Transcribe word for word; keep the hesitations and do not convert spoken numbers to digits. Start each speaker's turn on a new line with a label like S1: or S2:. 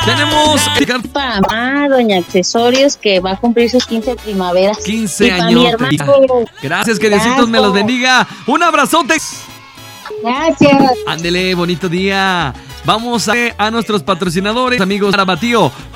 S1: Tenemos
S2: para mamá, doña Accesorios, que va a cumplir sus quince primaveras.
S1: quince
S2: Y para
S1: años.
S2: mi hermano.
S1: Gracias, que Diositos me los bendiga. Un abrazote.
S2: Gracias.
S1: Ándele, bonito día. Vamos a, a nuestros patrocinadores, amigos. Para Batío.